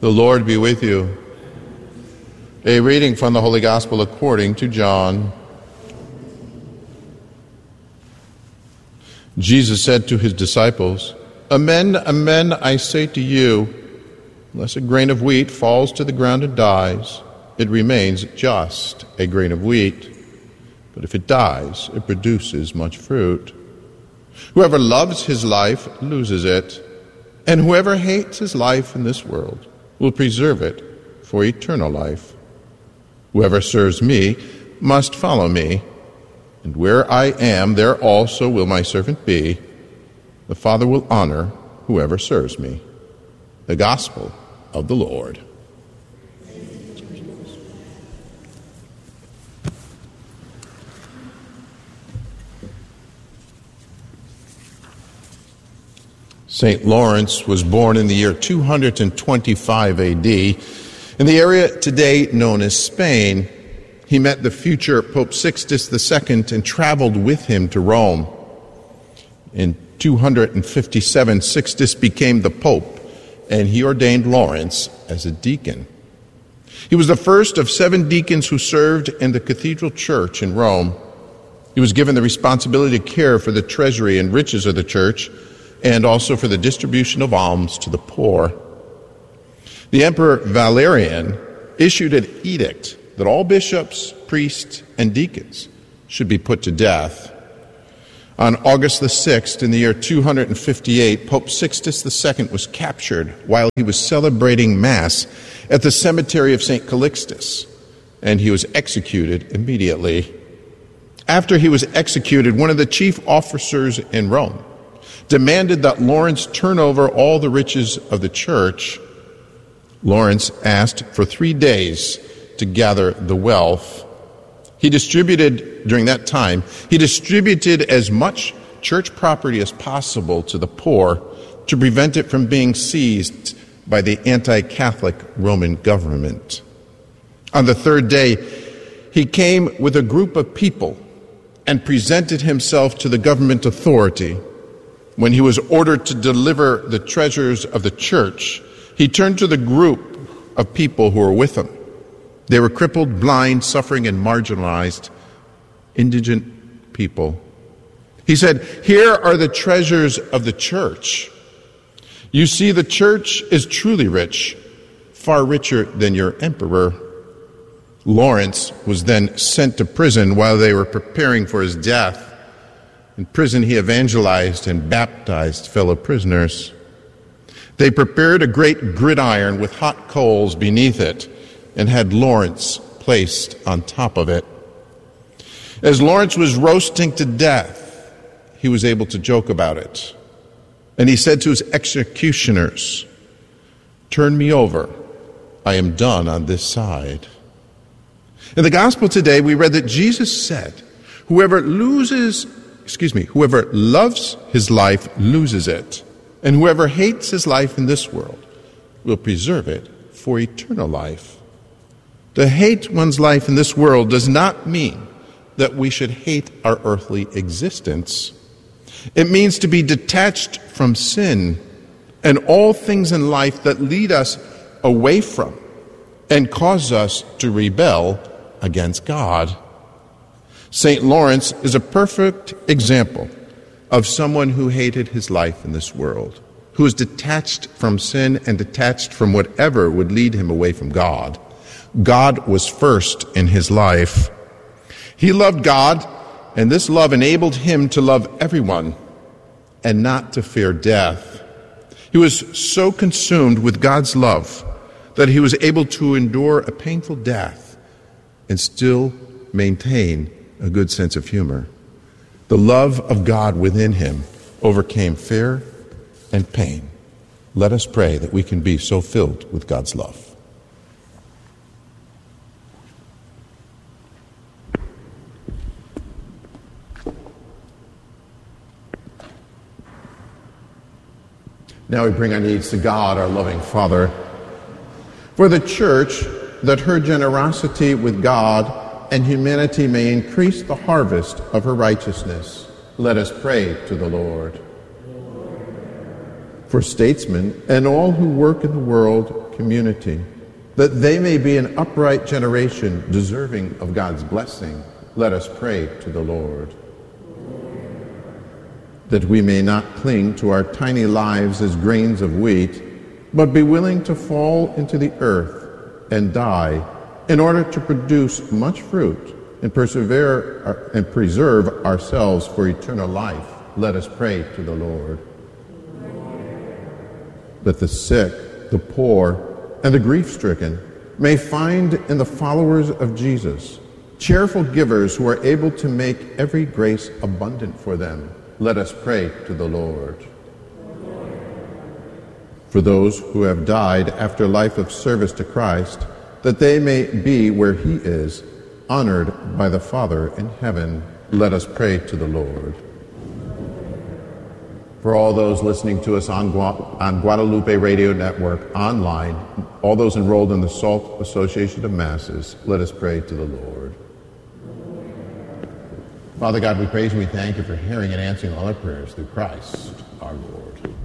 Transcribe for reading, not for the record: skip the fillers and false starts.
The Lord be with you. A reading from the Holy Gospel according to John. Jesus said to his disciples, "Amen, amen, I say to you, unless a grain of wheat falls to the ground and dies, it remains just a grain of wheat. But if it dies, it produces much fruit. Whoever loves his life loses it, and whoever hates his life in this world will preserve it for eternal life. Whoever serves me must follow me, and where I am, there also will my servant be. The Father will honor whoever serves me." The Gospel of the Lord. St. Lawrence was born in the year 225 AD in the area today known as Spain. He met the future Pope Sixtus II and traveled with him to Rome. In 257, Sixtus became the Pope, and he ordained Lawrence as a deacon. He was the first of 7 deacons who served in the cathedral church in Rome. He was given the responsibility to care for the treasury and riches of the church, and also for the distribution of alms to the poor. The Emperor Valerian issued an edict that all bishops, priests, and deacons should be put to death. On August the 6th, in the year 258, Pope Sixtus II was captured while he was celebrating Mass at the cemetery of St. Calixtus, and he was executed immediately. After he was executed, one of the chief officers in Rome demanded that Lawrence turn over all the riches of the church. Lawrence asked for 3 days to gather the wealth. During that time, he distributed as much church property as possible to the poor to prevent it from being seized by the anti-Catholic Roman government. On the 3rd day, he came with a group of people and presented himself to the government authority. When he was ordered to deliver the treasures of the church, he turned to the group of people who were with him. They were crippled, blind, suffering, and marginalized, indigent people. He said, "Here are the treasures of the church. You see, the church is truly rich, far richer than your emperor." Lawrence was then sent to prison while they were preparing for his death. In prison, he evangelized and baptized fellow prisoners. They prepared a great gridiron with hot coals beneath it and had Lawrence placed on top of it. As Lawrence was roasting to death, he was able to joke about it. And he said to his executioners, "Turn me over. I am done on this side." In the gospel today, we read that Jesus said, Whoever loves his life loses it, and whoever hates his life in this world will preserve it for eternal life. To hate one's life in this world does not mean that we should hate our earthly existence. It means to be detached from sin and all things in life that lead us away from and cause us to rebel against God. St. Lawrence is a perfect example of someone who hated his life in this world, who is detached from sin and detached from whatever would lead him away from God. God was first in his life. He loved God, and this love enabled him to love everyone and not to fear death. He was so consumed with God's love that he was able to endure a painful death and still maintain a good sense of humor. The love of God within him overcame fear and pain. Let us pray that we can be so filled with God's love. Now we bring our needs to God, our loving Father. For the Church, that her generosity with God and humanity may increase the harvest of her righteousness, let us pray to the Lord. For statesmen and all who work in the world, community, that they may be an upright generation deserving of God's blessing. Let us pray to the Lord. That we may not cling to our tiny lives as grains of wheat, but be willing to fall into the earth and die in order to produce much fruit and persevere and preserve ourselves for eternal life. Let us pray to the Lord. That the sick, the poor, and the grief-stricken may find in the followers of Jesus cheerful givers who are able to make every grace abundant for them. Let us pray to the Lord. For those who have died after a life of service to Christ, that they may be where he is, honored by the Father in heaven. Let us pray to the Lord. For all those listening to us on Guadalupe Radio Network, online, all those enrolled in the SALT Association of Masses, let us pray to the Lord. Father God, we praise and we thank you for hearing and answering all our prayers through Christ our Lord.